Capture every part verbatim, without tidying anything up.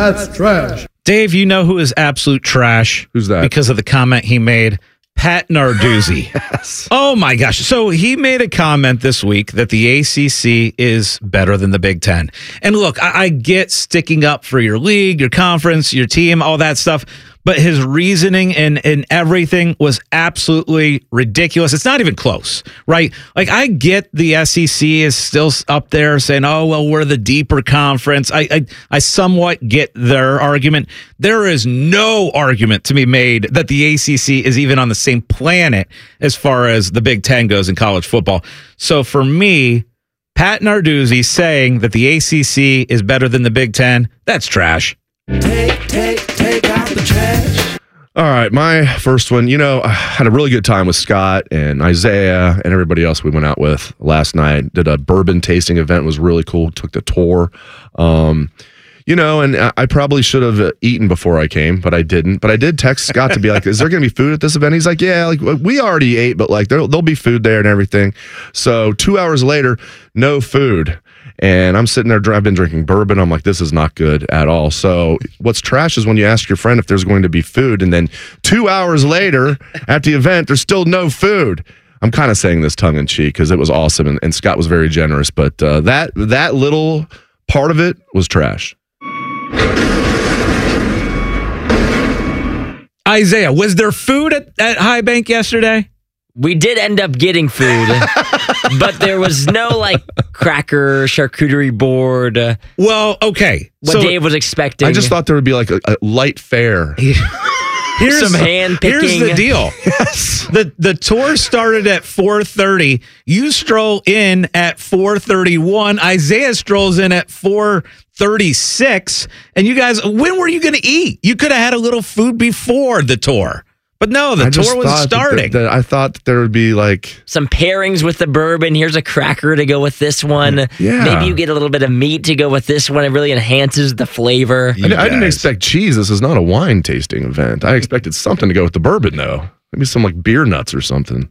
That's trash. Dave, you know who is absolute trash? Who's that? Because of the comment he made. Pat Narduzzi. Yes. Oh, my gosh. So he made a comment this week that the A C C is better than the Big Ten. And look, I, I get sticking up for your league, your conference, your team, all that stuff. But his reasoning and, and everything was absolutely ridiculous. It's not even close, right? Like, I get the S E C is still up there saying, oh, well, we're the deeper conference. I, I, I somewhat get their argument. There is no argument to be made that the A C C is even on the same planet as far as the Big Ten goes in college football. So for me, Pat Narduzzi saying that the A C C is better than the Big Ten, that's trash. Take, take, take out the trash. All right, my first one. You know, I had a really good time with Scott and Isaiah and everybody else we went out with last night. Did a bourbon tasting event. It was really cool. Took the tour. Um, you know, and I probably should have eaten before I came, but I didn't. But I did text Scott to be like, is there going to be food at this event? He's like, yeah, like we already ate, but like there'll, there'll be food there and everything. So two hours later, no food. And I'm sitting there, I've been drinking bourbon. I'm like, this is not good at all. So what's trash is when you ask your friend if there's going to be food, and then two hours later at the event, there's still no food. I'm kind of saying this tongue in cheek because it was awesome, and, and Scott was very generous. But uh, that that little part of it was trash. Isaiah, was there food at, at High Bank yesterday? We did end up getting food, but there was no like cracker charcuterie board. Uh, well, okay. What so Dave was expecting. I just thought there would be like a, a light fare. Here's some hand picking. Here's the deal. Yes. The the tour started at four thirty. You stroll in at four thirty-one. Isaiah strolls in at four thirty-six. And you guys, when were you going to eat? You could have had a little food before the tour. But no, the I tour was starting. That, that, I thought that there would be like some pairings with the bourbon. Here's a cracker to go with this one. Yeah. Maybe you get a little bit of meat to go with this one. It really enhances the flavor. I, I didn't expect cheese. This is not a wine tasting event. I expected something to go with the bourbon, though. Maybe some like beer nuts or something.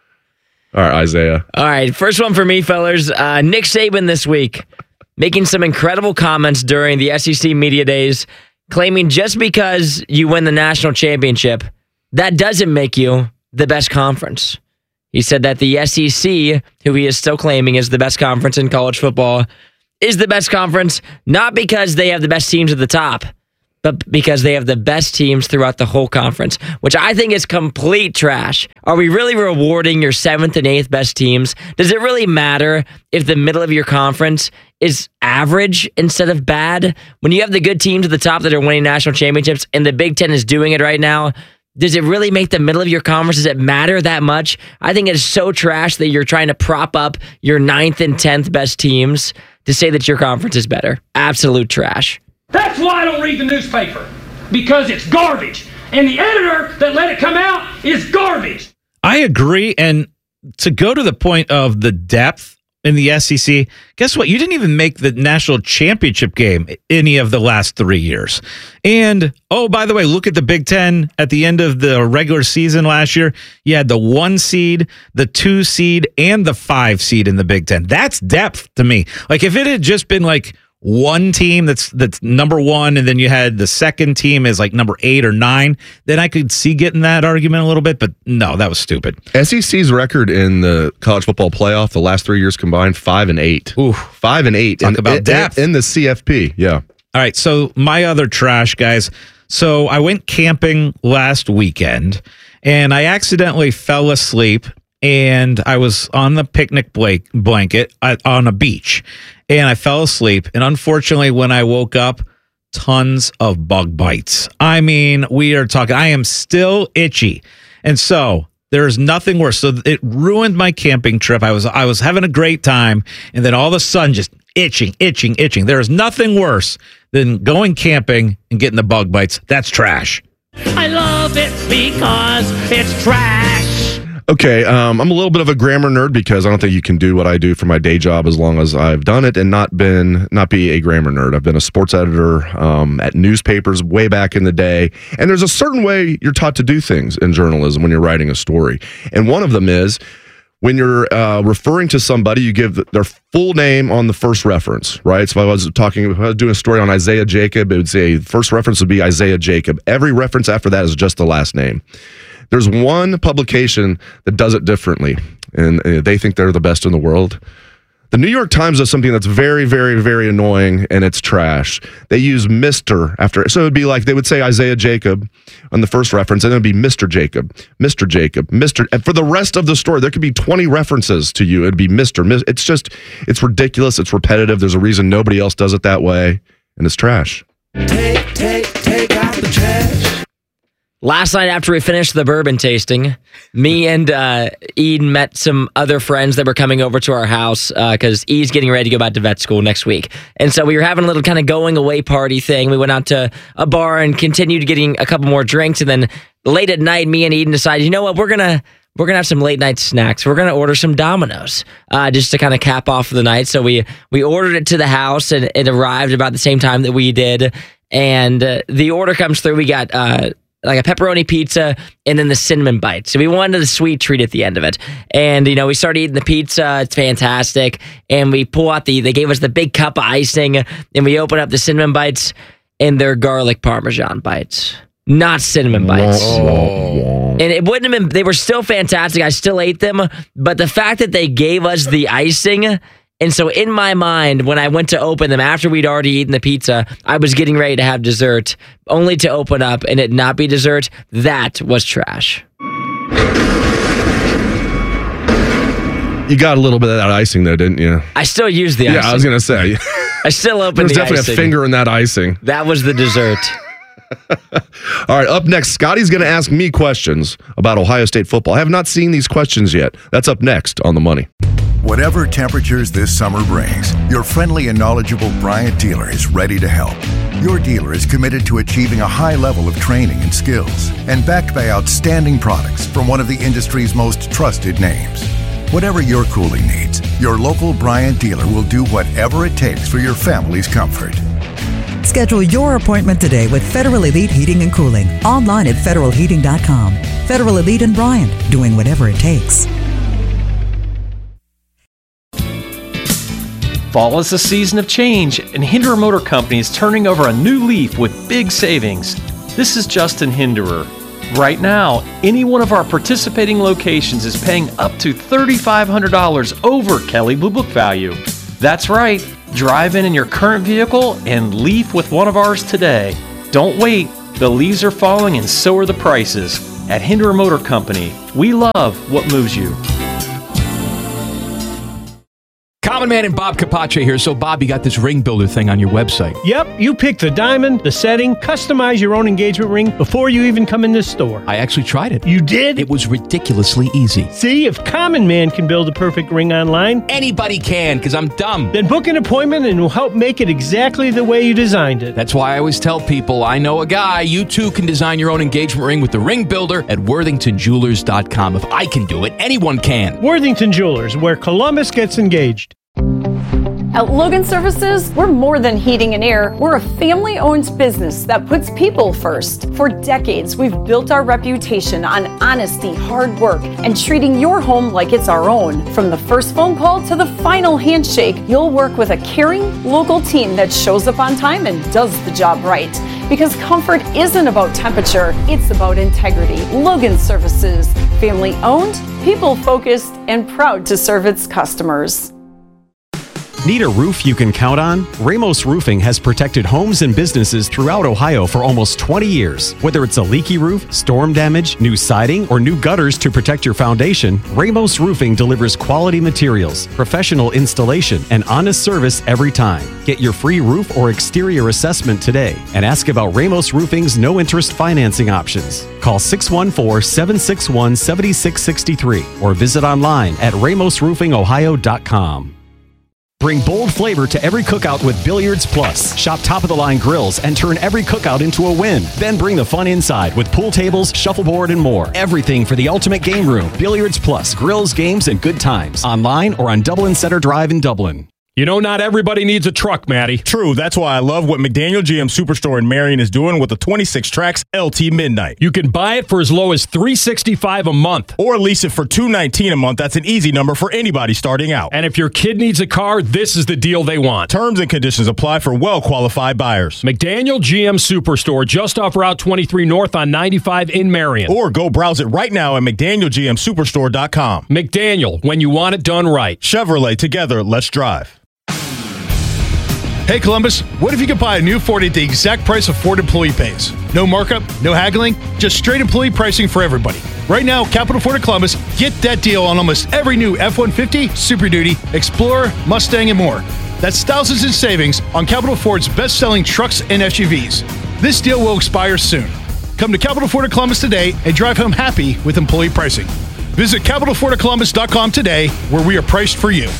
All right, Isaiah. All right, first one for me, fellas. Uh, Nick Saban this week making some incredible comments during the S E C Media Days, claiming just because you win the national championship, that doesn't make you the best conference. He said that the S E C, who he is still claiming is the best conference in college football, is the best conference, not because they have the best teams at the top, but because they have the best teams throughout the whole conference, which I think is complete trash. Are we really rewarding your seventh and eighth best teams? Does it really matter if the middle of your conference is average instead of bad? When you have the good teams at the top that are winning national championships and the Big Ten is doing it right now, does it really make the middle of your conference? Does it matter that much? I think it is so trash that you're trying to prop up your ninth and tenth best teams to say that your conference is better. Absolute trash. That's why I don't read the newspaper, because it's garbage. And the editor that let it come out is garbage. I agree. And to go to the point of the depth in the S E C, guess what? You didn't even make the national championship game any of the last three years. And, oh, by the way, look at the Big Ten at the end of the regular season last year. You had the one seed, the two seed, and the five seed in the Big Ten. That's depth to me. Like, if it had just been like one team that's that's number one, and then you had the second team is like number eight or nine, then I could see getting that argument a little bit. But no, that was stupid. S E C's record in the college football playoff the last three years combined, five and eight. Ooh, five and eight. Talk in, about in, depth in the C F P. Yeah. All right. So my other trash, guys. So I went camping last weekend, and I accidentally fell asleep, and I was on the picnic blanket on a beach. And I fell asleep. And unfortunately, when I woke up, tons of bug bites. I mean, we are talking, I am still itchy. And so there's nothing worse. So it ruined my camping trip. I was I was having a great time. And then all of a sudden, just itching, itching, itching. There is nothing worse than going camping and getting the bug bites. That's trash. I love it because it's trash. Okay, um, I'm a little bit of a grammar nerd because I don't think you can do what I do for my day job as long as I've done it and not been not be a grammar nerd. I've been a sports editor um, at newspapers way back in the day, and there's a certain way you're taught to do things in journalism when you're writing a story. And one of them is when you're uh, referring to somebody, you give their full name on the first reference, right? So if I was talking, if I was doing a story on Isaiah Jacob, it would say first reference would be Isaiah Jacob. Every reference after that is just the last name. There's one publication that does it differently, and uh, they think they're the best in the world. The New York Times does something that's very, very, very annoying, and it's trash. They use Mister after, so it would be like they would say Isaiah Jacob on the first reference, and it would be Mister Jacob, Mister Jacob, Mister And for the rest of the story, there could be twenty references to you. It'd be Mister It's just, it's ridiculous. It's repetitive. There's a reason nobody else does it that way, and it's trash. Take, take, take out the trash. Last night after we finished the bourbon tasting, me and uh, Eden met some other friends that were coming over to our house because uh, Ede's getting ready to go back to vet school next week. And so we were having a little kind of going away party thing. We went out to a bar and continued getting a couple more drinks. And then late at night, me and Eden decided, you know what, we're going to we're gonna have some late night snacks. We're going to order some Domino's uh, just to kind of cap off the night. So we, we ordered it to the house, and it arrived about the same time that we did. And uh, the order comes through. We got... Uh, like a pepperoni pizza, and then the cinnamon bites. So we wanted a sweet treat at the end of it. And, you know, we started eating the pizza. It's fantastic. And we pull out the, they gave us the big cup of icing, and we open up the cinnamon bites, and they're garlic Parmesan bites, not cinnamon bites. Whoa. And it wouldn't have been, they were still fantastic. I still ate them. But the fact that they gave us the icing, and so in my mind, when I went to open them after we'd already eaten the pizza, I was getting ready to have dessert, only to open up and it not be dessert. That was trash. You got a little bit of that icing, though, didn't you? I still used the icing. Yeah, I was going to say. I still opened the There's icing. definitely a finger in that icing. That was the dessert. All right, up next, Scotty's going to ask me questions about Ohio State football. I have not seen these questions yet. That's up next on The Money. Whatever temperatures this summer brings, your friendly and knowledgeable Bryant dealer is ready to help. Your dealer is committed to achieving a high level of training and skills, and backed by outstanding products from one of the industry's most trusted names. Whatever your cooling needs, your local Bryant dealer will do whatever it takes for your family's comfort. Schedule your appointment today with Federal Elite Heating and Cooling. Online at federal heating dot com. Federal Elite and Bryant, doing whatever it takes. Fall is a season of change, and Hinderer Motor Company is turning over a new leaf with big savings. This is Justin Hinderer. Right now, any one of our participating locations is paying up to three thousand five hundred dollars over Kelley Blue Book value. That's right. Drive in in your current vehicle and leaf with one of ours today. Don't wait. The leaves are falling and so are the prices. At Hinderer Motor Company, we love what moves you. Common Man and Bob Capace here. So, Bob, you got this ring builder thing on your website. Yep, you pick the diamond, the setting, customize your own engagement ring before you even come in this store. I actually tried it. You did? It was ridiculously easy. See, if Common Man can build a perfect ring online, anybody can, because I'm dumb. Then book an appointment and we'll help make it exactly the way you designed it. That's why I always tell people, I know a guy. You too can design your own engagement ring with the ring builder at worthington jewelers dot com. If I can do it, anyone can. Worthington Jewelers, where Columbus gets engaged. At Logan Services, we're more than heating and air. We're a family-owned business that puts people first. For decades, we've built our reputation on honesty, hard work, and treating your home like it's our own. From the first phone call to the final handshake, you'll work with a caring, local team that shows up on time and does the job right. Because comfort isn't about temperature, it's about integrity. Logan Services, family-owned, people-focused, and proud to serve its customers. Need a roof you can count on? Ramos Roofing has protected homes and businesses throughout Ohio for almost twenty years. Whether it's a leaky roof, storm damage, new siding, or new gutters to protect your foundation, Ramos Roofing delivers quality materials, professional installation, and honest service every time. Get your free roof or exterior assessment today and ask about Ramos Roofing's no-interest financing options. Call six one four, seven six one, seven six six three or visit online at ramos roofing ohio dot com. Bring bold flavor to every cookout with Billiards Plus. Shop top-of-the-line grills and turn every cookout into a win. Then bring the fun inside with pool tables, shuffleboard, and more. Everything for the ultimate game room. Billiards Plus. Grills, games, and good times. Online or on Dublin Center Drive in Dublin. You know, not everybody needs a truck, Matty. True. That's why I love what McDaniel G M Superstore in Marion is doing with the twenty-six tracks L T Midnight. You can buy it for as low as three hundred sixty-five dollars a month. Or lease it for two hundred nineteen dollars a month. That's an easy number for anybody starting out. And if your kid needs a car, this is the deal they want. Terms and conditions apply for well-qualified buyers. McDaniel G M Superstore, just off Route twenty-three North on ninety-five in Marion. Or go browse it right now at McDaniel G M Superstore dot com. McDaniel, when you want it done right. Chevrolet, together, let's drive. Hey Columbus, what if you could buy a new Ford at the exact price of Ford employee pays? No markup, no haggling, just straight employee pricing for everybody. Right now, Capital Ford of Columbus, get that deal on almost every new F one fifty, Super Duty, Explorer, Mustang, and more. That's thousands in savings on Capital Ford's best-selling trucks and S U Vs. This deal will expire soon. Come to Capital Ford of Columbus today and drive home happy with employee pricing. Visit Capital Ford of Columbus dot com today, where we are priced for you.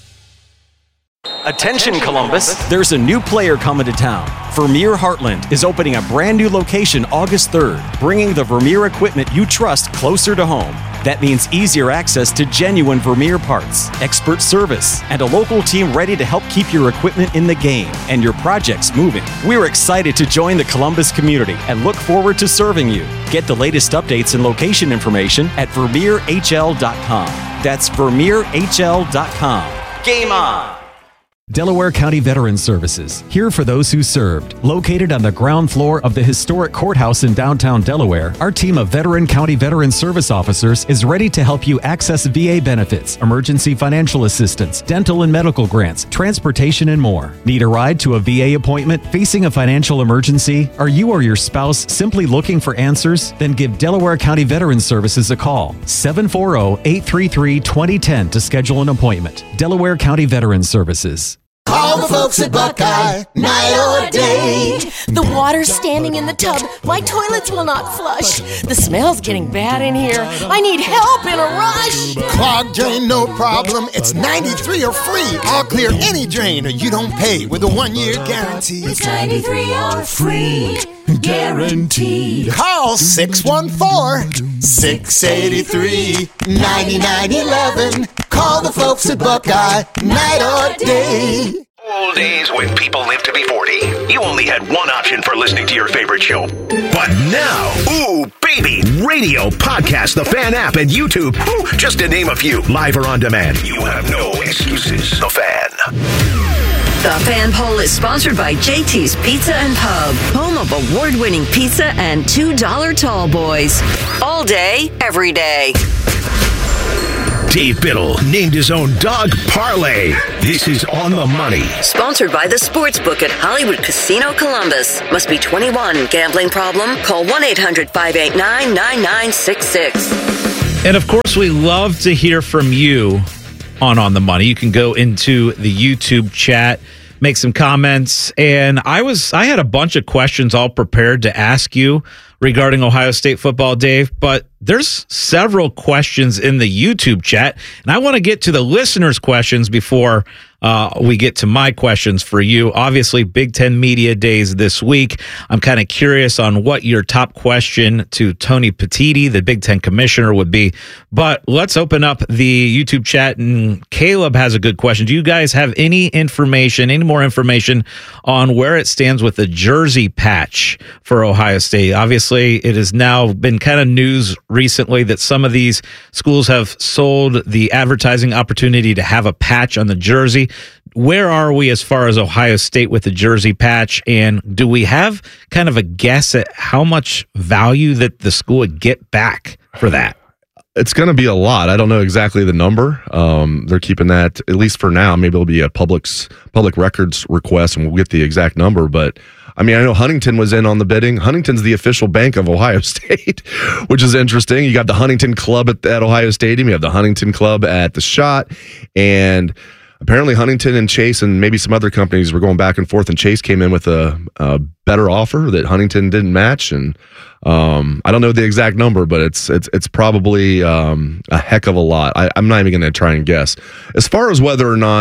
Attention, Columbus! There's a new player coming to town. Vermeer Heartland is opening a brand new location August third, bringing the Vermeer equipment you trust closer to home. That means easier access to genuine Vermeer parts, expert service, and a local team ready to help keep your equipment in the game and your projects moving. We're excited to join the Columbus community and look forward to serving you. Get the latest updates and location information at Vermeer H L dot com. That's Vermeer H L dot com. Game on! Delaware County Veterans Services, here for those who served. Located on the ground floor of the historic courthouse in downtown Delaware, our team of Veteran County Veterans Service officers is ready to help you access V A benefits, emergency financial assistance, dental and medical grants, transportation, and more. Need a ride to a V A appointment? Facing a financial emergency? Are you or your spouse simply looking for answers? Then give Delaware County Veterans Services a call. seven four zero, eight three three, two zero one zero to schedule an appointment. Delaware County Veterans Services. Call the folks at Buckeye, night or day. The water's standing in the tub. My toilets will not flush. The smell's getting bad in here. I need help in a rush. Clogged drain, no problem. It's ninety-three or free. I'll clear any drain or you don't pay with a one-year guarantee. It's ninety-three or free. Guaranteed. Call six one four, six eight three, nine nine one one. Call the folks at Buckeye, night or day. Old days when people lived to be forty. You only had one option for listening to your favorite show. But now, ooh, baby, radio, podcast, the Fan app, and YouTube. Ooh, just to name a few, live or on demand. You have no excuses. The Fan. The Fan Poll is sponsored by J T's Pizza and Pub, home of award-winning pizza and two dollar tall boys. All day, every day. Dave Biddle named his own dog Parlay. This is On the Money. Sponsored by the Sportsbook at Hollywood Casino Columbus. Must be twenty-one. Gambling problem? Call one eight hundred, five eight nine, nine nine six six. And of course, we love to hear from you on On the Money. You can go into the YouTube chat, make some comments, and I was I had a bunch of questions all prepared to ask you regarding Ohio State football, Dave, but there's several questions in the YouTube chat, and I want to get to the listeners' questions before uh, we get to my questions for you. Obviously, Big Ten Media Days this week. I'm kind of curious on what your top question to Tony Petitti, the Big Ten commissioner, would be. But let's open up the YouTube chat, and Caleb has a good question. Do you guys have any information, any more information on where it stands with the jersey patch for Ohio State? Obviously, it has now been kind of news recently that some of these schools have sold the advertising opportunity to have a patch on the jersey. Where are we as far as Ohio State with the jersey patch? And do we have kind of a guess at how much value that the school would get back for that? It's going to be a lot. I don't know exactly the number. Um, they're keeping that, at least for now. Maybe it'll be a public's, public records request, and we'll get the exact number. But, I mean, I know Huntington was in on the bidding. Huntington's the official bank of Ohio State, which is interesting. You got the Huntington Club at, at Ohio Stadium. You have the Huntington Club at the Schott. And apparently Huntington and Chase and maybe some other companies were going back and forth, and Chase came in with a, a better offer that Huntington didn't match. And um, I don't know the exact number, but it's it's it's probably um, a heck of a lot. I, I'm not even going to try and guess. As far as whether or not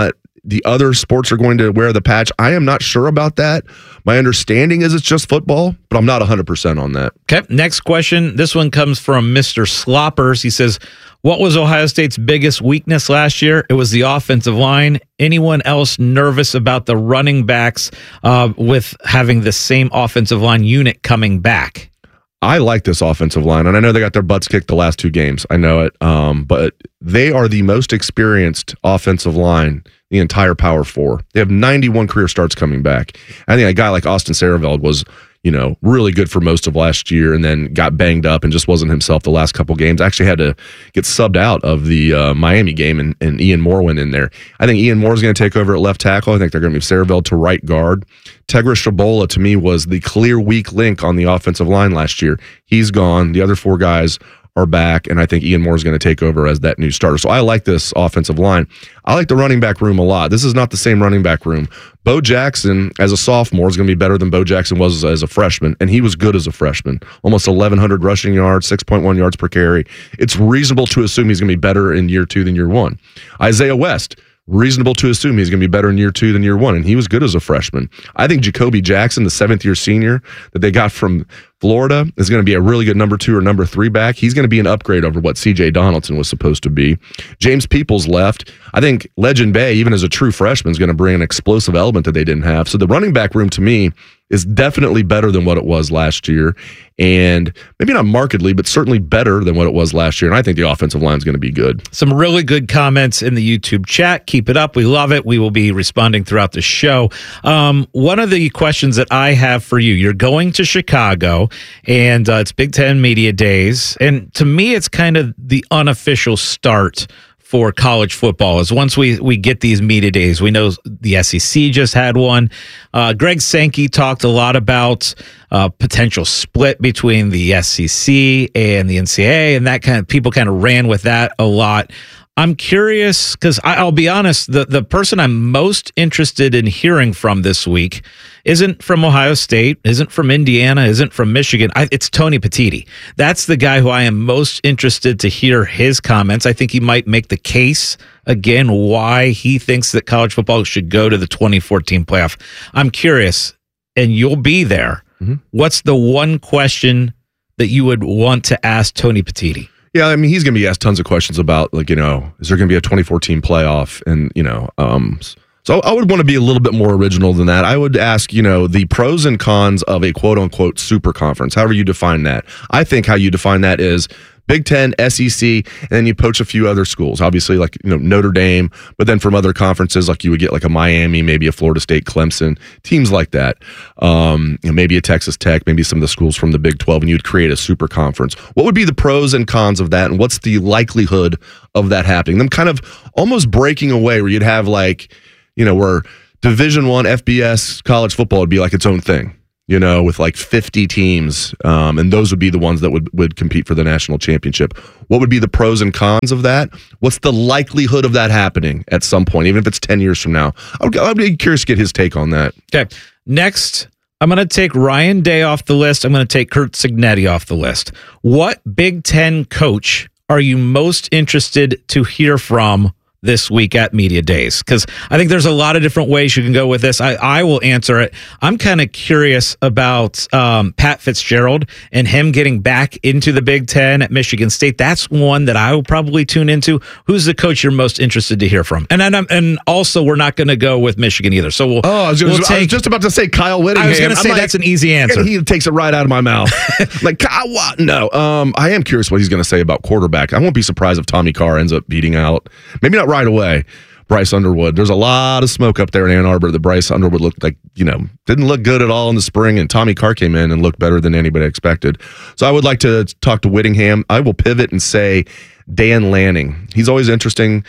the other sports are going to wear the patch. I am not sure about that. My understanding is it's just football, but I'm not one hundred percent on that. Okay, next question. This one comes from Mister Sloppers. He says, what was Ohio State's biggest weakness last year? It was the offensive line. Anyone else nervous about the running backs uh, with having the same offensive line unit coming back? I like this offensive line, and I know they got their butts kicked the last two games. I know it, um, but they are the most experienced offensive line, the entire Power Four. They have ninety-one career starts coming back. I think a guy like Austin Sareveld was, you know, really good for most of last year and then got banged up and just wasn't himself the last couple games. Actually had to get subbed out of the uh, Miami game, and, and Ian Moore went in there. I think Ian Moore is going to take over at left tackle. I think they're going to move Sareveld to right guard. Tegra Shabola, to me, was the clear weak link on the offensive line last year. He's gone. The other four guys are back, and I think Ian Moore is going to take over as that new starter. So I like this offensive line. I like the running back room a lot. This is not the same running back room. Bo Jackson, as a sophomore, is going to be better than Bo Jackson was as a freshman, and he was good as a freshman. Almost eleven hundred rushing yards, six point one yards per carry. It's reasonable to assume he's going to be better in year two than year one. Isaiah West, reasonable to assume he's going to be better in year two than year one, and he was good as a freshman. I think Jacoby Jackson, the seventh-year senior that they got from Florida, is going to be a really good number two or number three back. He's going to be an upgrade over what C J Donaldson was supposed to be. James Peoples left. I think Legend Bay, even as a true freshman, is going to bring an explosive element that they didn't have. So the running back room, to me, is definitely better than what it was last year, and maybe not markedly, but certainly better than what it was last year. And I think the offensive line is going to be good. Some really good comments in the YouTube chat. Keep it up. We love it. We will be responding throughout the show. Um, one of the questions that I have for you, you're going to Chicago, and uh, it's Big Ten Media Days. And to me, it's kind of the unofficial start for college football is once we, we get these media days. We know the S E C just had one. Uh, Greg Sankey talked a lot about uh, potential split between the S E C and the N C double A, and that kind of people kind of ran with that a lot. I'm curious because I'll be honest, the, the person I'm most interested in hearing from this week isn't from Ohio State, isn't from Indiana, isn't from Michigan. I, it's Tony Petitti. That's the guy who I am most interested to hear his comments. I think he might make the case again why he thinks that college football should go to the twenty fourteen playoff. I'm curious, and you'll be there. Mm-hmm. What's the one question that you would want to ask Tony Petitti? Yeah, I mean, he's going to be asked tons of questions about, like, you know, is there going to be a twenty fourteen playoff? And, you know, um, so I would want to be a little bit more original than that. I would ask, you know, the pros and cons of a quote unquote super conference, however you define that. I think how you define that is Big Ten, S E C, and then you poach a few other schools, obviously, like, you know, Notre Dame, but then from other conferences, like you would get like a Miami, maybe a Florida State, Clemson, teams like that. Um, you know, maybe a Texas Tech, maybe some of the schools from the Big twelve, and you'd create a super conference. What would be the pros and cons of that, and what's the likelihood of that happening? Them kind of almost breaking away where you'd have like, you know, where Division One F B S college football would be like its own thing. You know, with like fifty teams, um, and those would be the ones that would, would compete for the national championship. What would be the pros and cons of that? What's the likelihood of that happening at some point, even if it's ten years from now? I would, I'd be curious to get his take on that. Okay. Next, I'm going to take Ryan Day off the list. I'm going to take Curt Cignetti off the list. What Big Ten coach are you most interested to hear from this week at Media Days? Because I think there's a lot of different ways you can go with this. I, I will answer it. I'm kind of curious about um, Pat Fitzgerald and him getting back into the Big Ten at Michigan State. That's one that I will probably tune into. Who's the coach you're most interested to hear from? And and, and also, we're not going to go with Michigan either. So we'll. Oh, I was, we'll just, take, I was just about to say Kyle Whittingham. I was going to say like, that's an easy answer. And he takes it right out of my mouth. Like, Kyle, what? No. Um, I am curious what he's going to say about quarterback. I won't be surprised if Tommy Carr ends up beating out. Maybe not right away, Bryce Underwood. There's a lot of smoke up there in Ann Arbor that Bryce Underwood looked like, you know, didn't look good at all in the spring, and Tommy Carr came in and looked better than anybody expected. So I would like to talk to Whittingham. I will pivot and say Dan Lanning. He's always interesting.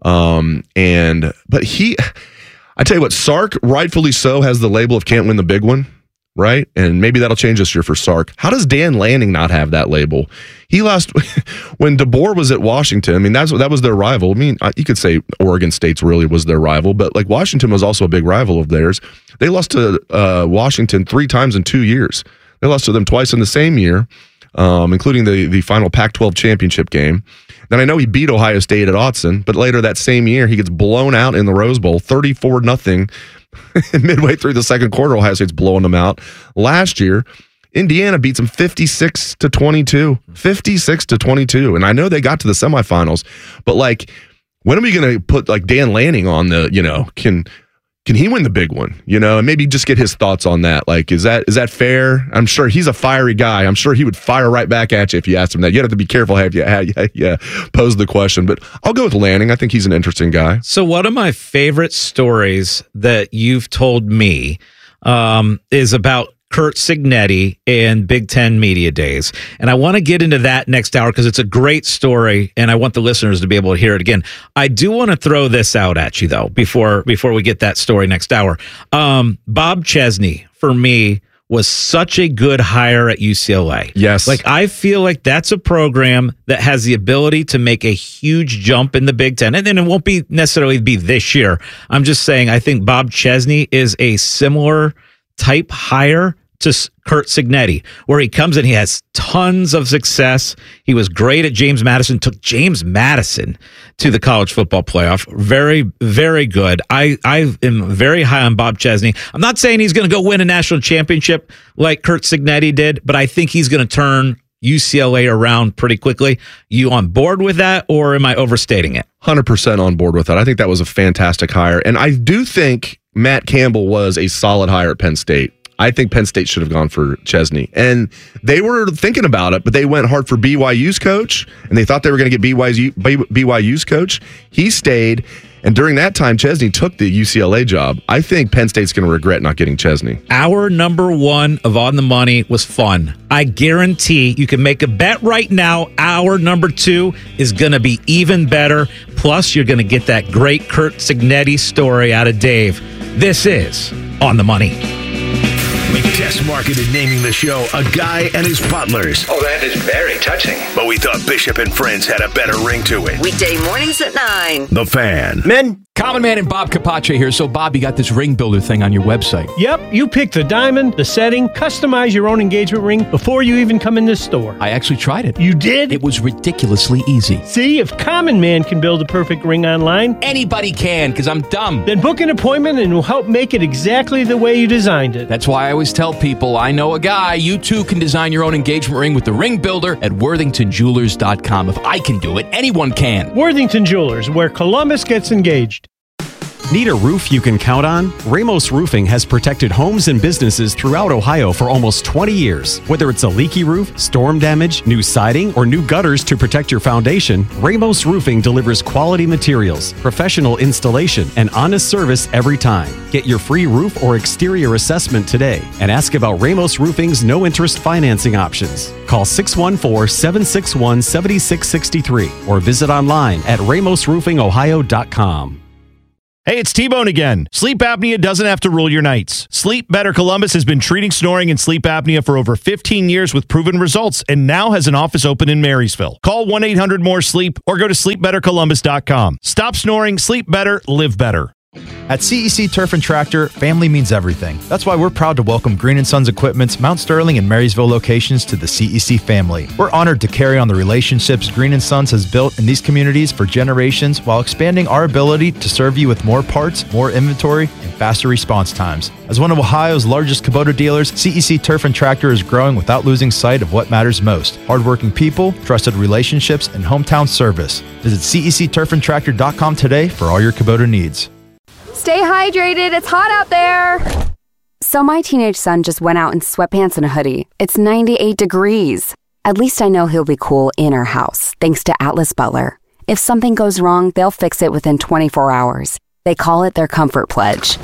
Um, and, but he, I tell you what, Sark, rightfully so, has the label of can't win the big one. Right? And maybe that'll change this year for Sark. How does Dan Lanning not have that label? He lost when DeBoer was at Washington. I mean, that's that was their rival. I mean, you could say Oregon State's really was their rival, but like Washington was also a big rival of theirs. They lost to uh, Washington three times in two years. They lost to them twice in the same year. um, including the, the final Pac twelve championship game. Then I know he beat Ohio State at Autzen, but later that same year, he gets blown out in the Rose Bowl, thirty-four nothing. Midway through the second quarter, Ohio State's blowing them out. Last year, Indiana beats them fifty-six to twenty-two. fifty-six to twenty-two. And I know they got to the semifinals, but like, when are we going to put like Dan Lanning on the, you know, can can he win the big one? You know, and maybe just get his thoughts on that. Like, is that is that fair? I'm sure he's a fiery guy. I'm sure he would fire right back at you if you asked him that. You'd have to be careful how you, how you, you pose the question. But I'll go with Lanning. I think he's an interesting guy. So one of my favorite stories that you've told me um, is about Curt Cignetti and Big Ten Media Days. And I want to get into that next hour because it's a great story and I want the listeners to be able to hear it again. I do want to throw this out at you, though, before before we get that story next hour. Um, Bob Chesney, for me, was such a good hire at U C L A. Yes. Like, I feel like that's a program that has the ability to make a huge jump in the Big Ten. And then it won't be necessarily be this year. I'm just saying, I think Bob Chesney is a similar type hire to Curt Cignetti, where he comes in, he has tons of success. He was great at James Madison, took James Madison to the college football playoff. Very, very good. I, I am very high on Bob Chesney. I'm not saying he's going to go win a national championship like Curt Cignetti did, but I think he's going to turn U C L A around pretty quickly. You on board with that, or am I overstating it? one hundred percent on board with that. I think that was a fantastic hire. And I do think Matt Campbell was a solid hire at Penn State. I think Penn State should have gone for Chesney. And they were thinking about it, but they went hard for B Y U's coach, and they thought they were going to get B Y U's coach. He stayed, and during that time, Chesney took the U C L A job. I think Penn State's going to regret not getting Chesney. Our number one of On the Money was fun. I guarantee you can make a bet right now. Our number two is going to be even better. Plus, you're going to get that great Curt Cignetti story out of Dave. This is On the Money. We test marketed naming the show A Guy and His Butlers. Oh, that is very touching. But we thought Bishop and Friends had a better ring to it. Weekday mornings at nine. The Fan. Men. Common Man and Bob Capace here. So, Bob, you got this ring builder thing on your website. Yep, you pick the diamond, the setting, customize your own engagement ring before you even come in this store. I actually tried it. You did? It was ridiculously easy. See, if Common Man can build a perfect ring online, anybody can, because I'm dumb. Then book an appointment and we'll help make it exactly the way you designed it. That's why I always tell people, I know a guy. You too can design your own engagement ring with the Ring Builder at worthington jewelers dot com. If I can do it, anyone can. Worthington Jewelers, where Columbus gets engaged. Need a roof you can count on? Ramos Roofing has protected homes and businesses throughout Ohio for almost twenty years. Whether it's a leaky roof, storm damage, new siding, or new gutters to protect your foundation, Ramos Roofing delivers quality materials, professional installation, and honest service every time. Get your free roof or exterior assessment today and ask about Ramos Roofing's no-interest financing options. Call six one four, seven six one, seven six six three or visit online at ramos roofing ohio dot com. Hey, it's T-Bone again. Sleep apnea doesn't have to rule your nights. Sleep Better Columbus has been treating snoring and sleep apnea for over fifteen years with proven results and now has an office open in Marysville. Call one eight hundred more sleep or go to sleep better columbus dot com. Stop snoring, sleep better, live better. At C E C Turf and Tractor, family means everything. That's why we're proud to welcome Green and Sons Equipment's Mount Sterling and Marysville locations to the C E C family. We're honored to carry on the relationships Green and Sons has built in these communities for generations while expanding our ability to serve you with more parts, more inventory, and faster response times. As one of Ohio's largest Kubota dealers, C E C Turf and Tractor is growing without losing sight of what matters most: hardworking people, trusted relationships, and hometown service. Visit C E C turf and tractor dot com today for all your Kubota needs. Stay hydrated, it's hot out there. So my teenage son just went out in sweatpants and a hoodie. It's ninety-eight degrees. At least I know he'll be cool in our house, thanks to Atlas Butler. If something goes wrong, they'll fix it within twenty-four hours. They call it their Comfort Pledge.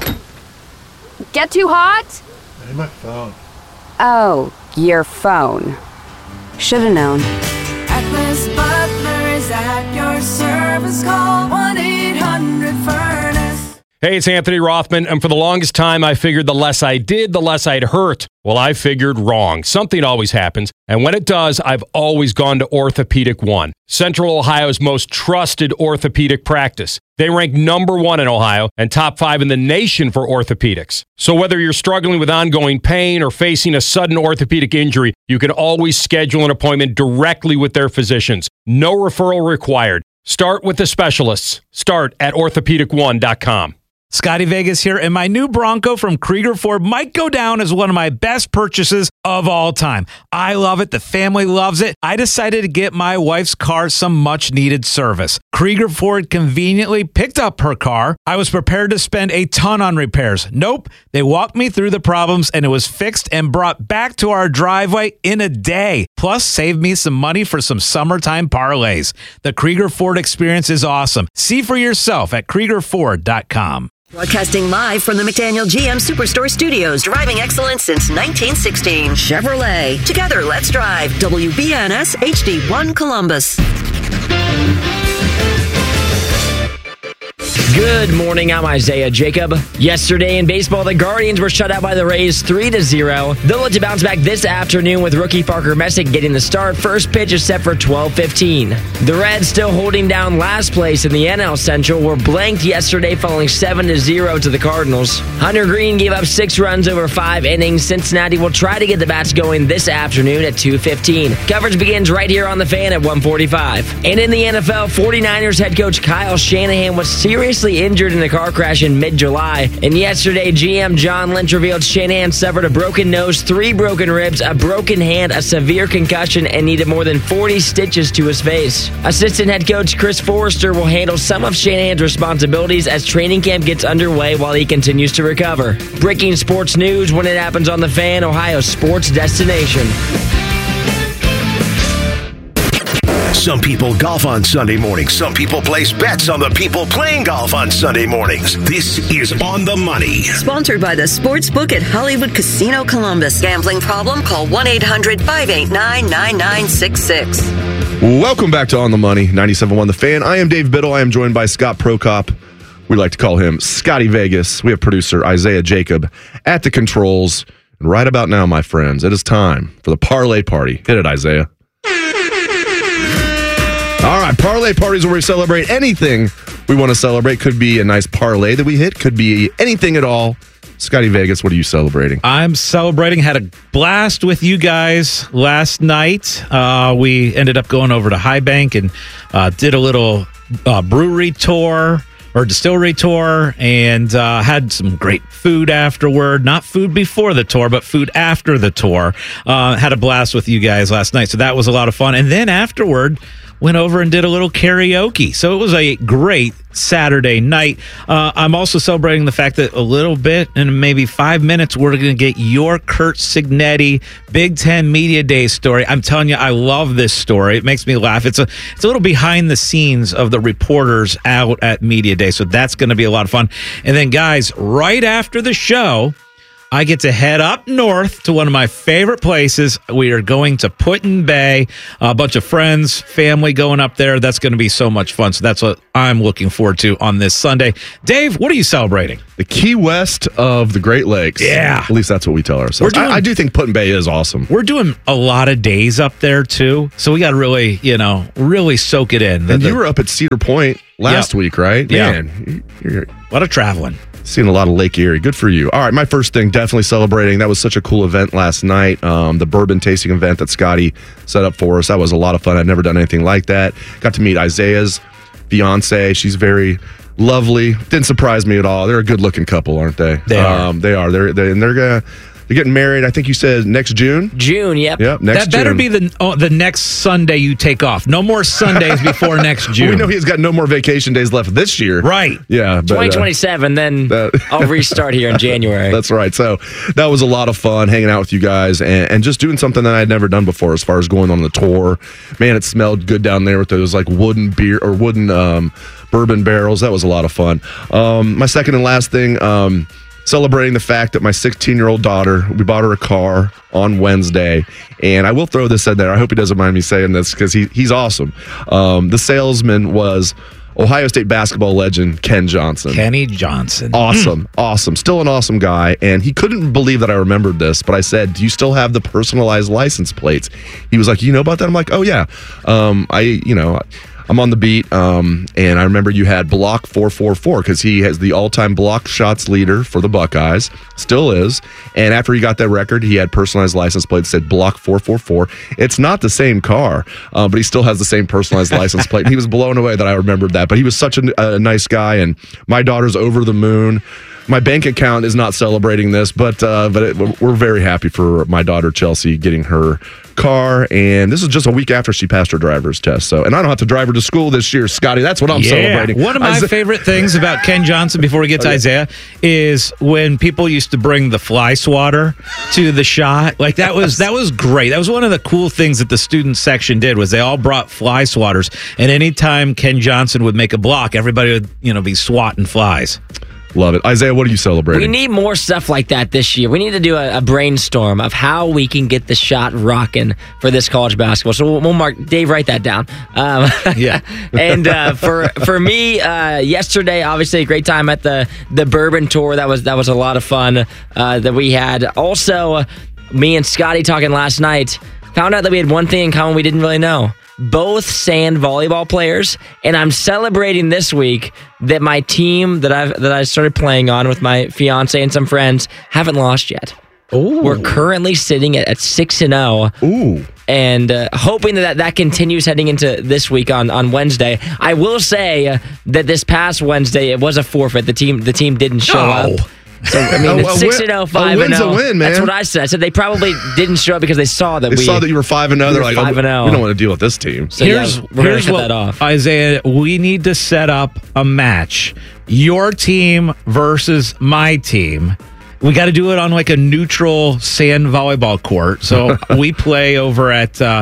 Get too hot? Hey, my phone. Oh, your phone. Should've known. Atlas Butler is at your service. Call one eight hundred furnace. Hey, it's Anthony Rothman, and for the longest time, I figured the less I did, the less I'd hurt. Well, I figured wrong. Something always happens, and when it does, I've always gone to Orthopedic One, Central Ohio's most trusted orthopedic practice. They rank number one in Ohio and top five in the nation for orthopedics. So whether you're struggling with ongoing pain or facing a sudden orthopedic injury, you can always schedule an appointment directly with their physicians. No referral required. Start with the specialists. Start at orthopedic one dot com. Scotty Vegas here, and my new Bronco from Krieger Ford might go down as one of my best purchases of all time. I love it. The family loves it. I decided to get my wife's car some much-needed service. Krieger Ford conveniently picked up her car. I was prepared to spend a ton on repairs. Nope. They walked me through the problems, and it was fixed and brought back to our driveway in a day. Plus, saved me some money for some summertime parlays. The Krieger Ford experience is awesome. See for yourself at Krieger Ford dot com. Broadcasting live from the McDaniel G M Superstore Studios. Driving excellence since nineteen sixteen. Chevrolet. Together, let's drive. W B N S H D one Columbus. Good morning, I'm Isaiah Jacob. Yesterday in baseball, the Guardians were shut out by the Rays three to zero. They'll look to bounce back this afternoon with rookie Parker Messick getting the start. First pitch is set for twelve fifteen. The Reds still holding down last place in the N L Central were blanked yesterday, falling seven to zero to the Cardinals. Hunter Green gave up six runs over five innings. Cincinnati will try to get the bats going this afternoon at two fifteen. Coverage begins right here on The Fan at one forty-five. And in the N F L, 49ers head coach Kyle Shanahan was seriously injured in a car crash in mid-July. And yesterday, G M John Lynch revealed Shanahan suffered a broken nose, three broken ribs, a broken hand, a severe concussion, and needed more than forty stitches to his face. Assistant head coach Chris Forrester will handle some of Shanahan's responsibilities as training camp gets underway while he continues to recover. Breaking sports news when it happens on The Fan, Ohio's sports destination. Some people golf on Sunday mornings. Some people place bets on the people playing golf on Sunday mornings. This is On the Money. Sponsored by the Sportsbook at Hollywood Casino Columbus. Gambling problem? Call one eight hundred five eight nine nine nine six six. Welcome back to On the Money, ninety-seven point one The Fan. I am Dave Biddle. I am joined by Scott Prokop. We like to call him Scotty Vegas. We have producer Isaiah Jacob at the controls. And right about now, my friends, it is time for the parlay party. Hit it, Isaiah. All right, parlay parties where we celebrate anything we want to celebrate. Could be a nice parlay that we hit. Could be anything at all. Scotty Vegas, what are you celebrating? I'm celebrating. Had a blast with you guys last night. Uh, we ended up going over to High Bank and uh, did a little uh, brewery tour or distillery tour and uh, had some great food afterward. Not food before the tour, but food after the tour. Uh, had a blast with you guys last night, so that was a lot of fun. And then afterward, went over and did a little karaoke. So it was a great Saturday night. Uh, I'm also celebrating the fact that a little bit, in maybe five minutes, we're going to get your Curt Cignetti Big Ten Media Day story. I'm telling you, I love this story. It makes me laugh. It's a it's a little behind the scenes of the reporters out at Media Day. So that's going to be a lot of fun. And then, guys, right after the show, I get to head up north to one of my favorite places. We are going to Put-in-Bay, a bunch of friends, family going up there. That's going to be so much fun. So that's what I'm looking forward to on this Sunday. Dave, what are you celebrating? The Key West of the Great Lakes. Yeah. At least that's what we tell ourselves. Doing, I, I do think Put-in-Bay is awesome. We're doing a lot of days up there, too. So we got to really, you know, really soak it in. And the, you were up at Cedar Point last yep. week, right? Yeah. Man, you're, a lot of traveling. Seen a lot of Lake Erie. Good for you. All right, my first thing, definitely celebrating. That was such a cool event last night. Um, the bourbon tasting event that Scotty set up for us. That was a lot of fun. I've never done anything like that. Got to meet Isaiah's fiance. She's very lovely. Didn't surprise me at all. They're a good-looking couple, aren't they? They are. Um, they are. They're, they're and they're gonna. They're getting married, I think you said next June? June, yep. Yep, next That better June. be the oh, the next Sunday you take off. No more Sundays before next June. Well, we know he's got no more vacation days left this year. Right. Yeah. But, twenty twenty-seven, uh, then that, I'll restart here in January. That's right. So that was a lot of fun hanging out with you guys and, and just doing something that I'd never done before as far as going on the tour. Man, it smelled good down there with those like wooden beer or wooden um, bourbon barrels. That was a lot of fun. Um, my second and last thing, um, celebrating the fact that my sixteen-year-old daughter, we bought her a car on Wednesday, and I will throw this in there. I hope he doesn't mind me saying this because he he's awesome. Um, the salesman was Ohio State basketball legend Ken Johnson. Kenny Johnson. Awesome, mm. awesome. Still an awesome guy. And he couldn't believe that I remembered this, but I said, do you still have the personalized license plates? He was like, you know about that? I'm like, oh, yeah. Um, I, you know, I'm on the beat, um, and I remember you had block four four four because he has the all-time block shots leader for the Buckeyes, still is. And after he got that record, he had personalized license plates that said block four four four. It's not the same car, uh, but he still has the same personalized license plate. And he was blown away that I remembered that. But he was such a, a nice guy, and my daughter's over the moon. My bank account is not celebrating this, but uh, but it, we're very happy for my daughter Chelsea getting her car, and this is just a week after she passed her driver's test. So, and I don't have to drive her to school this year, Scotty. That's what I'm yeah. celebrating. One of my Isaiah- favorite things about Ken Johnson, before we get to okay. Isaiah, is when people used to bring the fly swatter to the shot. Like that was that was great. That was one of the cool things that the student section did was they all brought fly swatters, and anytime Ken Johnson would make a block, everybody would you know be swatting flies. Love it. Isaiah, what are you celebrating? We need more stuff like that this year. We need to do a, a brainstorm of how we can get the shot rocking for this college basketball. So we'll, we'll mark, Dave, write that down. Um, yeah. And uh, for for me, uh, yesterday, obviously a great time at the, the Bourbon Tour. That was, that was a lot of fun uh, that we had. Also, me and Scotty talking last night, found out that we had one thing in common we didn't really know. Both sand volleyball players, and I'm celebrating this week that my team that I've that I started playing on with my fiance and some friends haven't lost yet. Ooh. We're currently sitting at, at six and zero. Ooh, and uh, hoping that that continues heading into this week on, on Wednesday. I will say uh, that this past Wednesday it was a forfeit. The team the team didn't show Oh. up. So, I mean, A- it's a six win- and oh, a five and win's a oh. win, man. That's what I said. I said they probably didn't show up because they saw that They we saw that you were five and oh. we They're were like, five oh, and oh. we don't want to deal with this team. So here's yeah, we're gonna here's cut what, that off. Isaiah, we need to set up a match. Your team versus my team. We got to do it on like a neutral sand volleyball court. So we play over at uh,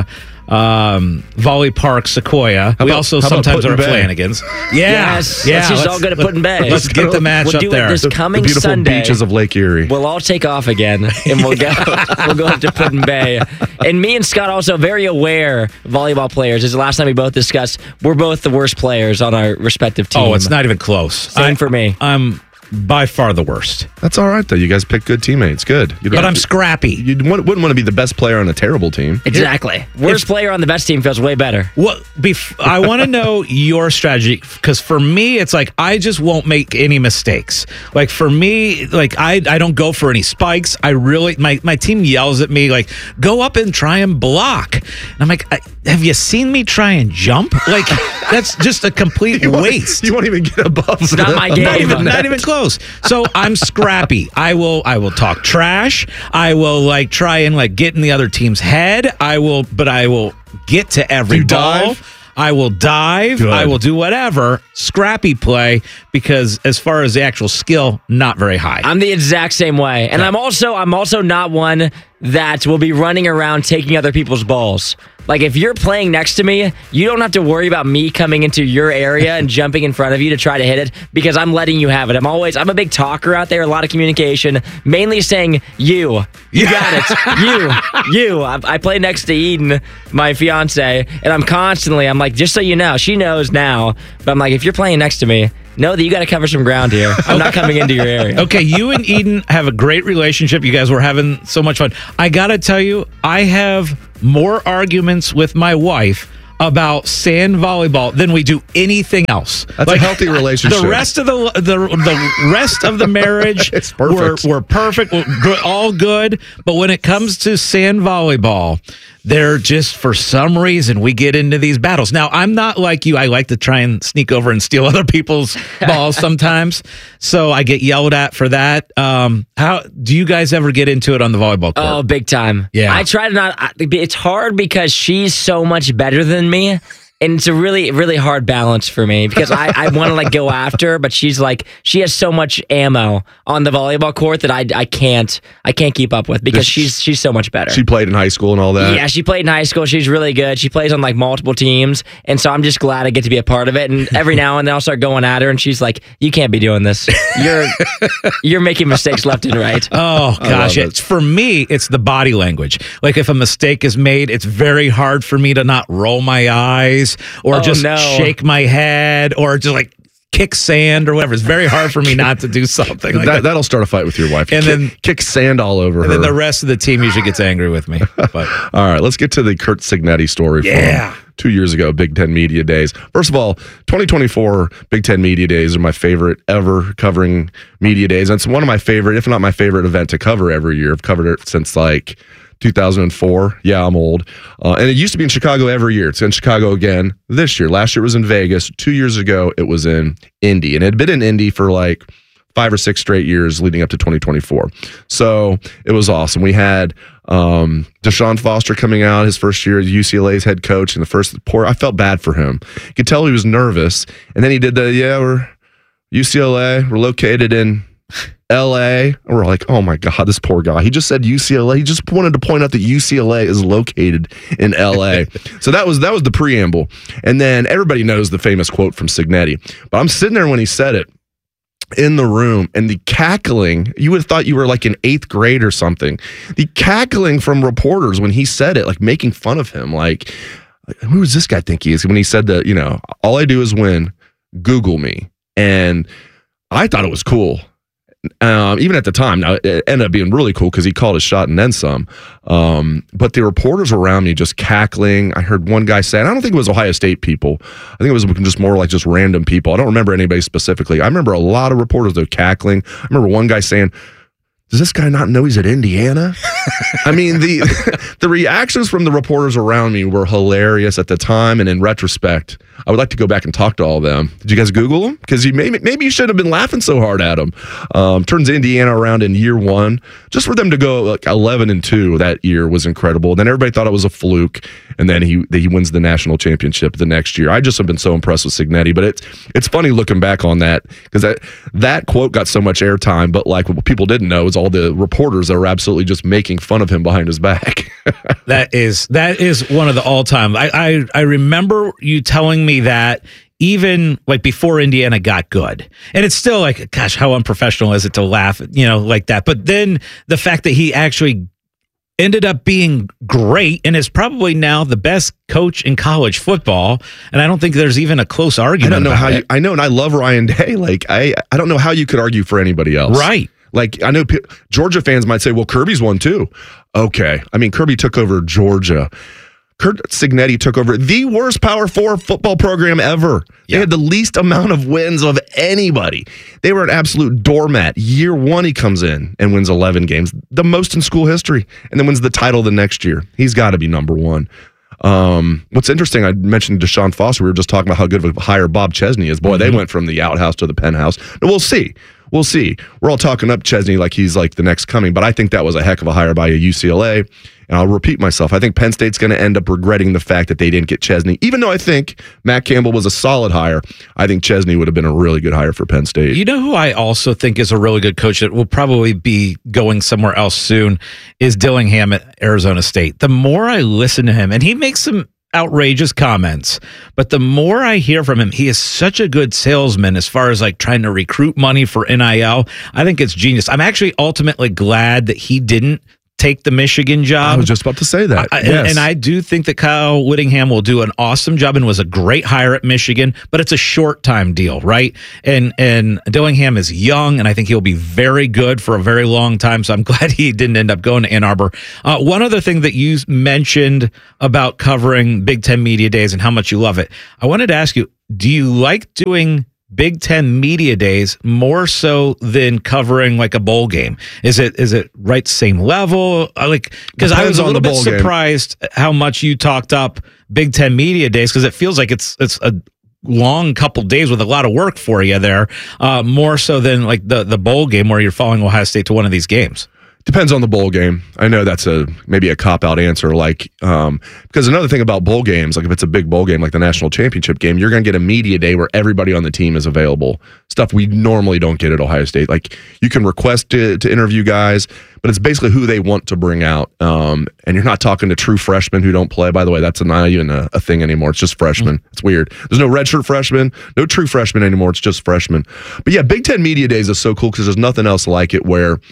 um, Volley Park Sequoia. How we about- also how about sometimes are Put-in at Bay? Flanagan's. Yeah, Yes, yeah. she's all good at Put-in Bay. Let's get the match We'll up do it there. this The, coming the beautiful Sunday. beaches of Lake Erie. We'll all take off again, and we'll go. we'll go up to Put-in Bay. And me and Scott also very aware volleyball players. As the last time we both discussed, we're both the worst players on our respective teams. Oh, it's not even close. Same I- for me. I'm by far the worst. That's all right, though. You guys pick good teammates. Good. You But I'm scrappy. You wouldn't want to be the best player on a terrible team. Exactly. Worst player on the best team feels way better. Well, bef- I want to know your strategy because for me, it's like I just won't make any mistakes. Like for me, like I, I don't go for any spikes. I really my my team yells at me like, "Go up and try and block." And I'm like, I, "Have you seen me try and jump? Like that's just a complete You won't- waste." You won't even get above. It's not my game. Not even, not even close. So I'm scrappy. I will I will talk trash. I will like try and like get in the other team's head. I will but I will get to every You ball. dive? I will dive. Good. I will do whatever. Scrappy play because as far as the actual skill, not very high. I'm the exact same way. And I'm also I'm also not one that will be running around taking other people's balls. Like if you're playing next to me, you don't have to worry about me coming into your area and jumping in front of you to try to hit it because I'm letting you have it. I'm always I'm a big talker out there, a lot of communication, mainly saying you. You got it. You. You. I, I play next to Eden, my fiance, and I'm constantly I'm like, just so you know, she knows now, but I'm like, if you're playing next to me, know that you got to cover some ground here. I'm not coming into your area. Okay, you and Eden have a great relationship. You guys were having so much fun. I got to tell you, I have more arguments with my wife about sand volleyball than we do anything else. That's a healthy relationship. The rest of the the, the rest of the marriage, It's perfect. We're, we're perfect, we're good, all good. But when it comes to sand volleyball, they're just for some reason we get into these battles. Now I'm not like you. I like to try and sneak over and steal other people's balls sometimes, so I get yelled at for that. Um, how do you guys ever get into it on the volleyball court? Oh, big time. Yeah. I try to not. I- It's hard because she's so much better than me. And it's a really, really hard balance for me because I, I want to like go after her, but she's like, she has so much ammo on the volleyball court that I, I can't, I can't keep up with because Does she's, she's so much better. She played in high school and all that. Yeah, she played in high school. She's really good. She plays on like multiple teams. And so I'm just glad I get to be a part of it. And every now and then I'll start going at her and she's like, you can't be doing this. You're, you're making mistakes left and right. Oh I gosh, love it. it's for me. It's the body language. Like if a mistake is made, it's very hard for me to not roll my eyes face or Oh, just no. shake my head or just like kick sand or whatever. It's very hard for me not to do something like that, that. That'll start a fight with your wife. And kick, then kick sand all over and her. then the rest of the team usually gets angry with me. But all right, let's get to the Curt Cignetti story Yeah. from two years ago, Big Ten Media Days. First of all, twenty twenty-four Big Ten Media Days are my favorite ever covering media days. And it's one of my favorite, if not my favorite event to cover every year. I've covered it since like two thousand four. Yeah, I'm old. Uh, and it used to be in Chicago every year. It's in Chicago again this year. Last year it was in Vegas. Two years ago it was in Indy. And it had been in Indy for like five or six straight years leading up to twenty twenty-four. So it was awesome. We had um, Deshaun Foster coming out his first year as U C L A's head coach. And the first poor, I felt bad for him. You could tell he was nervous. And then he did the, yeah, we're U C L A. We're located in L A. And we're like, oh my God, this poor guy. He just said U C L A. He just wanted to point out that U C L A is located in L A. So that was that was the preamble. And then everybody knows the famous quote from Cignetti. But I'm sitting there when he said it in the room, and the cackling, you would have thought you were like in eighth grade or something. The cackling from reporters when he said it, like making fun of him, like, who does this guy think he is? When he said that, you know, all I do is win, Google me. And I thought it was cool. Um, even at the time, now it ended up being really cool because he called his shot and then some. Um, but the reporters around me just cackling. I heard one guy say, and I don't think it was Ohio State people. I think it was just more like just random people. I don't remember anybody specifically. I remember a lot of reporters though cackling. I remember one guy saying, does this guy not know he's at Indiana? I mean, the the reactions from the reporters around me were hilarious at the time, and in retrospect, I would like to go back and talk to all of them. Did you guys Google them? Because you maybe maybe you should have been laughing so hard at them. Um, turns Indiana around in year one. Just for them to go like eleven and two that year was incredible. Then everybody thought it was a fluke, and then he he wins the national championship the next year. I just have been so impressed with Cignetti, but it's it's funny looking back on that because that that quote got so much airtime, but like what people didn't know is all the reporters that were absolutely just making fun of him behind his back. that is that is one of the all time. I, I I remember you telling me that even like before Indiana got good, and it's still like, gosh, how unprofessional is it to laugh, you know, like that? But then the fact that he actually ended up being great and is probably now the best coach in college football, and I don't think there's even a close argument. I don't know about how it. you, I know, and I love Ryan Day. Like I I don't know how you could argue for anybody else, right? Like, I know P- Georgia fans might say, well, Kirby's won too. Okay. I mean, Kirby took over Georgia. Curt Cignetti took over the worst Power Four football program ever. They had the least amount of wins of anybody. They were an absolute doormat. Year one, he comes in and wins eleven games, the most in school history, and then wins the title the next year. He's got to be number one. Um, what's interesting, I mentioned Deshaun Foster. We were just talking about how good of a hire Bob Chesney is. Boy, mm-hmm. they went from the outhouse to the penthouse. And we'll see. We'll see. We're all talking up Chesney like he's like the next coming, but I think that was a heck of a hire by a U C L A. And I'll repeat myself. I think Penn State's going to end up regretting the fact that they didn't get Chesney. Even though I think Matt Campbell was a solid hire, I think Chesney would have been a really good hire for Penn State. You know who I also think is a really good coach that will probably be going somewhere else soon is Dillingham at Arizona State. The more I listen to him, and he makes some outrageous comments, but the more I hear from him, he is such a good salesman as far as like trying to recruit money for N I L. I think it's genius. I'm actually ultimately glad that he didn't take the Michigan job. I was just about to say that. I, yes. and, and I do think that Kyle Whittingham will do an awesome job and was a great hire at Michigan, but it's a short time deal, right? And and Dillingham is young, and I think he'll be very good for a very long time. So I'm glad he didn't end up going to Ann Arbor. Uh, one other thing that you mentioned about covering Big Ten Media Days and how much you love it, I wanted to ask you, do you like doing Big Ten Media Days more so than covering like a bowl game? Is it is it right same level? Like, because I was a little bit surprised how much you talked up Big Ten Media Days, because it feels like it's it's a long couple days with a lot of work for you there, uh, more so than like the the bowl game where you're following Ohio State to one of these games. Depends on the bowl game. I know that's a maybe a cop-out answer, like um, because another thing about bowl games, like if it's a big bowl game like the national championship game, you're going to get a media day where everybody on the team is available. Stuff we normally don't get at Ohio State. Like you can request to, to interview guys, but it's basically who they want to bring out. Um, and you're not talking to true freshmen who don't play. By the way, that's not even a, a thing anymore. It's just freshmen. Mm-hmm. It's weird. There's no redshirt freshmen, no true freshmen anymore. It's just freshmen. But yeah, Big Ten Media Days is so cool because there's nothing else like it where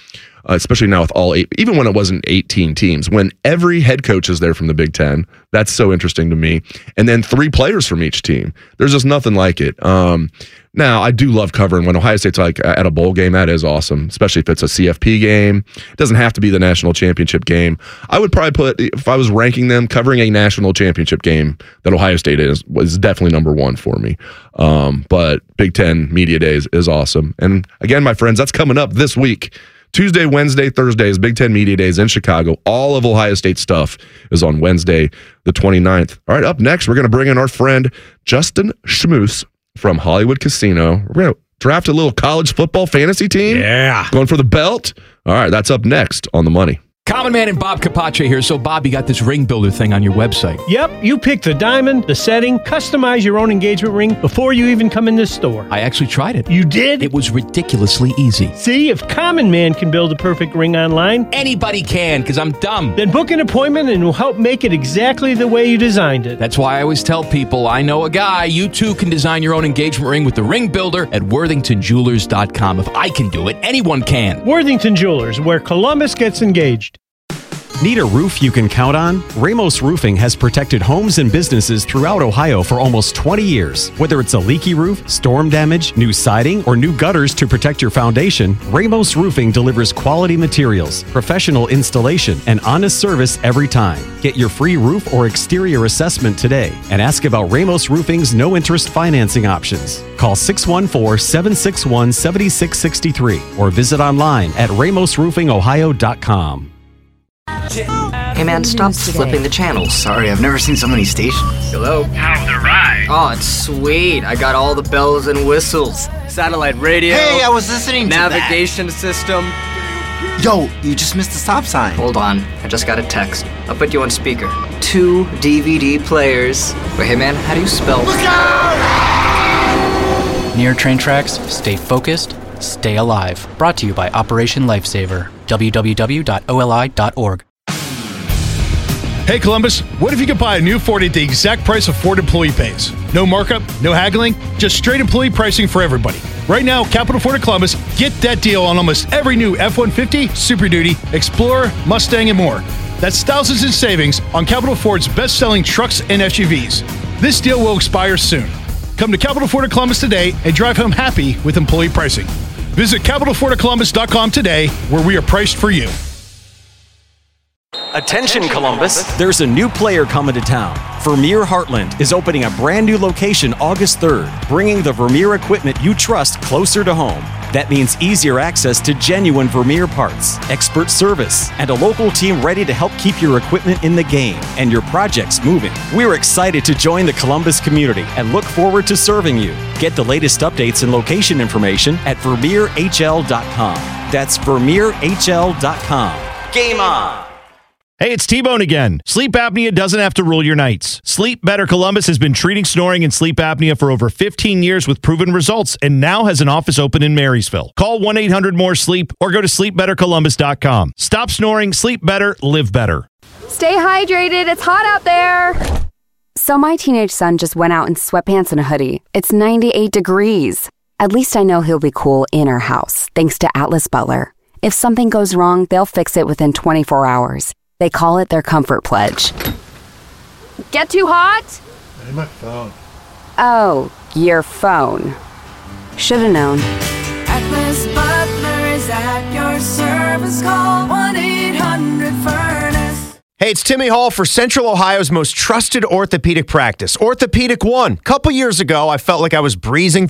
uh, especially now with all eight, even when it wasn't eighteen teams, when every head coach is there from the Big Ten. That's so interesting to me. And then three players from each team. There's just nothing like it. Um, now, I do love covering when Ohio State's like at a bowl game. That is awesome, especially if it's a C F P game. It doesn't have to be the national championship game. I would probably put, if I was ranking them, covering a national championship game that Ohio State is, was definitely number one for me. Um, but Big Ten Media Days is awesome. And again, my friends, that's coming up this week. Tuesday, Wednesday, Thursday is Big Ten Media Days in Chicago. All of Ohio State stuff is on Wednesday, the twenty-ninth. All right, up next, we're going to bring in our friend Justin Schmoose from Hollywood Casino. We're going to draft a little college football fantasy team. Yeah. Going for the belt. All right, that's up next on The Money. Common Man and Bob Capace here. So, Bob, you got this ring builder thing on your website. Yep, you pick the diamond, the setting, customize your own engagement ring before you even come in this store. I actually tried it. You did? It was ridiculously easy. See, if Common Man can build a perfect ring online, anybody can, because I'm dumb. Then book an appointment and we'll help make it exactly the way you designed it. That's why I always tell people, I know a guy. You too can design your own engagement ring with the ring builder at worthington jewelers dot com. If I can do it, anyone can. Worthington Jewelers, where Columbus gets engaged. Need a roof you can count on? Ramos Roofing has protected homes and businesses throughout Ohio for almost twenty years. Whether it's a leaky roof, storm damage, new siding, or new gutters to protect your foundation, Ramos Roofing delivers quality materials, professional installation, and honest service every time. Get your free roof or exterior assessment today and ask about Ramos Roofing's no-interest financing options. Call six one four, seven six one, seven six six three or visit online at ramos roofing ohio dot com. Hey man, stop flipping the channels. Sorry, I've never seen so many stations. Hello? How's the ride? Oh, it's sweet. I got all the bells and whistles. Satellite radio. Hey, I was listening to navigation system. Yo, you just missed the stop sign. Hold on, I just got a text. I'll put you on speaker. Two D V D players. Wait, hey man, how do you spell? Look out! Near train tracks, stay focused, stay alive. Brought to you by Operation Lifesaver. w w w dot o l i dot org. Hey Columbus, what if you could buy a new Ford at the exact price a Ford employee pays? No markup, no haggling, just straight employee pricing for everybody. Right now, Capital Ford of Columbus, get that deal on almost every new F one fifty, Super Duty, Explorer, Mustang, and more. That's thousands in savings on Capital Ford's best-selling trucks and S U Vs. This deal will expire soon. Come to Capital Ford of Columbus today and drive home happy with employee pricing. Visit capital ford of columbus dot com today, where we are priced for you. Attention Columbus, there's a new player coming to town. Vermeer Heartland is opening a brand new location August third, bringing the Vermeer equipment you trust closer to home. That means easier access to genuine Vermeer parts, expert service, and a local team ready to help keep your equipment in the game and your projects moving. We're excited to join the Columbus community and look forward to serving you. Get the latest updates and location information at vermeer h l dot com. That's vermeer h l dot com. Game on! Hey, it's T-Bone again. Sleep apnea doesn't have to rule your nights. Sleep Better Columbus has been treating snoring and sleep apnea for over fifteen years with proven results and now has an office open in Marysville. Call one eight hundred more sleep or go to sleep better columbus dot com. Stop snoring, sleep better, live better. Stay hydrated. It's hot out there. So my teenage son just went out in sweatpants and a hoodie. It's ninety-eight degrees. At least I know he'll be cool in our house, thanks to Atlas Butler. If something goes wrong, they'll fix it within twenty-four hours. They call it their comfort pledge. Get too hot? Hey, my phone. Oh, your phone. Should've known. Atlas Butler is at your service. Call one eight hundred furnace. Hey, it's Timmy Hall for Central Ohio's most trusted orthopedic practice, Orthopedic One. A couple years ago, I felt like I was breezing